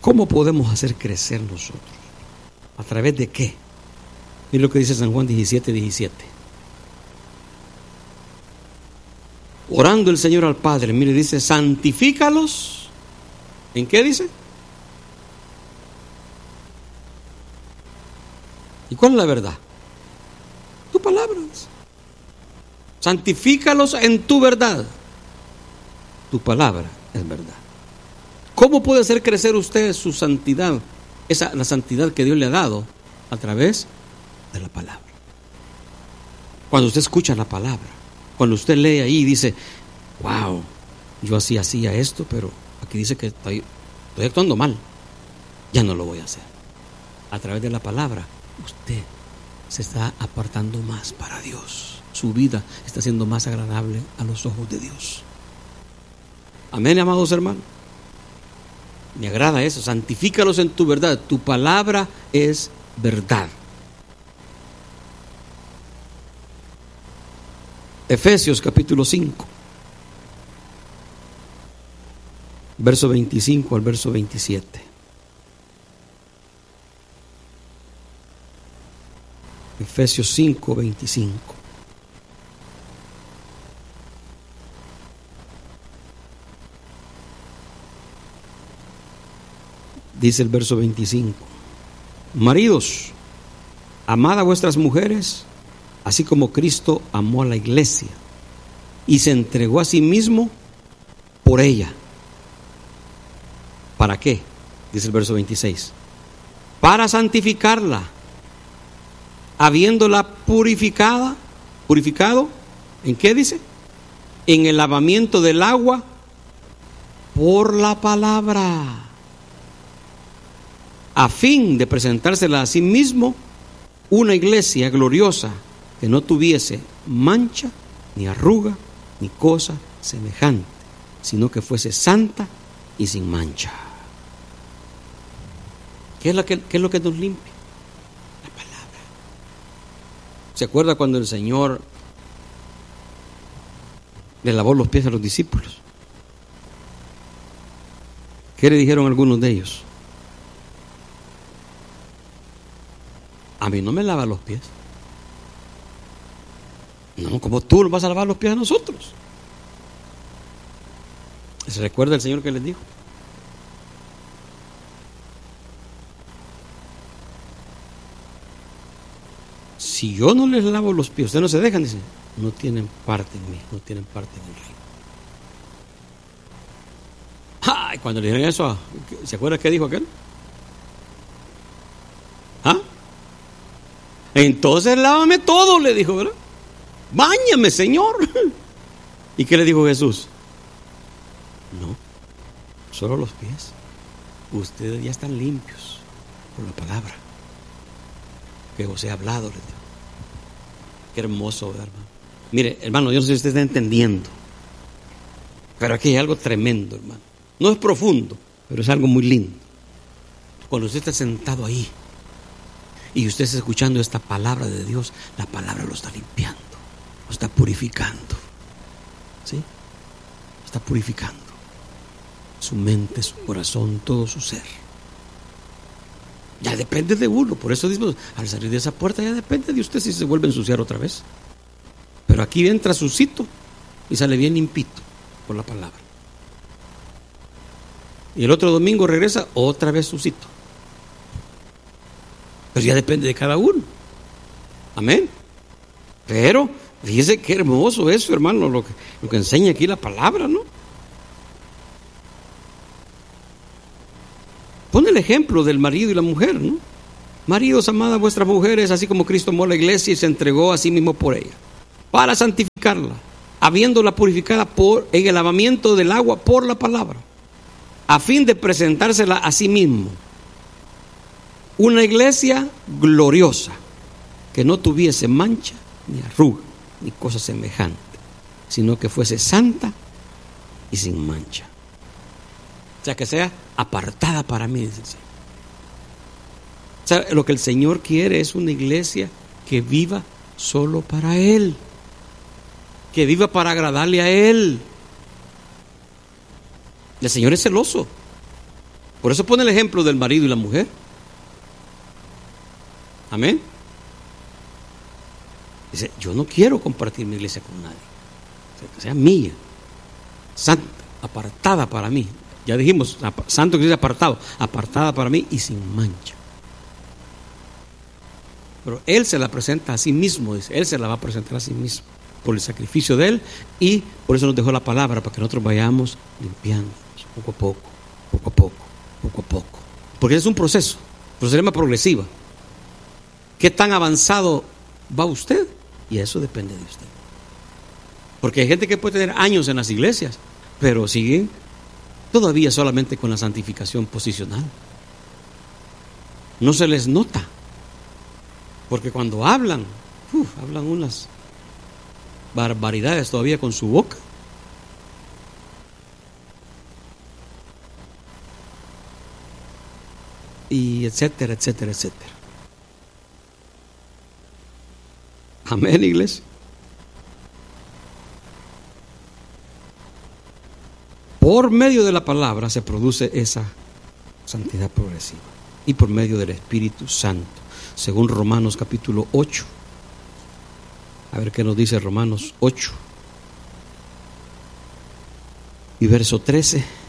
¿Cómo podemos hacer crecer nosotros? ¿A través de qué? Mire lo que dice San Juan 17:17. Orando el Señor al Padre, mire, dice, santifícalos. ¿En qué dice? ¿Y cuál es la verdad? Tu palabra. Santifícalos en tu verdad. Tu palabra es verdad. ¿Cómo puede hacer crecer usted su santidad? La santidad que Dios le ha dado a través de la palabra. Cuando usted escucha la palabra, cuando usted lee ahí y dice, wow, yo así hacía esto, pero aquí dice que estoy actuando mal, ya no lo voy a hacer. A través de la palabra, usted se está apartando más para Dios. Su vida está siendo más agradable a los ojos de Dios. Amén, amados hermanos. Me agrada eso. Santifícalos en tu verdad. Tu palabra es verdad. Efesios capítulo 5, verso 25 al verso 27. Efesios 5, 25. Dice el verso 25: maridos, amad a vuestras mujeres, así como Cristo amó a la iglesia y se entregó a sí mismo por ella. ¿Para qué? Dice el verso 26. Para santificarla, habiéndola purificado, ¿en qué dice? En el lavamiento del agua por la palabra, a fin de presentársela a sí mismo una iglesia gloriosa, que no tuviese mancha, ni arruga, ni cosa semejante, sino que fuese santa y sin mancha. ¿Qué es lo que nos limpia? La palabra. ¿Se acuerda cuando el Señor le lavó los pies a los discípulos? ¿Qué le dijeron algunos de ellos? A mí no me lava los pies. No, como tú nos vas a lavar los pies a nosotros. ¿Se recuerda el Señor que les dijo? Si yo no les lavo los pies, ustedes no se dejan, dice, no tienen parte en mí, no tienen parte en el reino. ¡Ay! Cuando le dijeron eso, ¿se acuerda qué dijo aquel? ¿Ah? Entonces lávame todo, le dijo, ¿verdad? Báñame, Señor. ¿Y qué le dijo Jesús? No, solo los pies. Ustedes ya están limpios por la palabra que os he hablado, le digo. Qué hermoso, ¿verdad, hermano? Mire, hermano, yo no sé si usted está entendiendo, pero aquí hay algo tremendo, hermano. No es profundo, pero es algo muy lindo. Cuando usted está sentado ahí y usted está escuchando esta palabra de Dios, la palabra lo está limpiando, lo está purificando, ¿sí? Lo está purificando su mente, su corazón, todo su ser. Ya depende de uno. Por eso decimos, al salir de esa puerta ya depende de usted si se vuelve a ensuciar otra vez. Pero aquí entra sucito y sale bien limpito por la palabra. Y el otro domingo regresa otra vez sucito. Pero ya depende de cada uno. Amén. Pero fíjese qué hermoso eso, hermano, lo que enseña aquí la palabra, ¿no? Pone el ejemplo del marido y la mujer, ¿no? Maridos, amad a vuestras mujeres, así como Cristo amó a la iglesia y se entregó a sí mismo por ella, para santificarla, habiéndola purificada en el lavamiento del agua por la palabra, a fin de presentársela a sí mismo una iglesia gloriosa, que no tuviese mancha, ni arruga, ni cosa semejante, sino que fuese santa y sin mancha. O sea, que sea apartada para mí, dice el Señor. O sea, lo que el Señor quiere es una iglesia que viva solo para Él, que viva para agradarle a Él. El Señor es celoso. Por eso pone el ejemplo del marido y la mujer. Amén. Dice, yo no quiero compartir mi iglesia con nadie. Que sea mía, santa, apartada para mí. Ya dijimos, santo que dice apartado, apartada para mí y sin mancha. Pero Él se la presenta a sí mismo, dice, Él se la va a presentar a sí mismo, por el sacrificio de Él, y por eso nos dejó la palabra, para que nosotros vayamos limpiando, poco a poco, poco a poco, poco a poco. Porque es un proceso de forma progresiva. ¿Qué tan avanzado va usted? Y eso depende de usted. Porque hay gente que puede tener años en las iglesias, pero siguen todavía solamente con la santificación posicional. No se les nota. Porque cuando hablan unas barbaridades todavía con su boca. Y etcétera, etcétera, etcétera. Amén, iglesia. Por medio de la palabra se produce esa santidad progresiva. Y por medio del Espíritu Santo. Según Romanos capítulo 8. A ver qué nos dice Romanos 8. Y verso 13.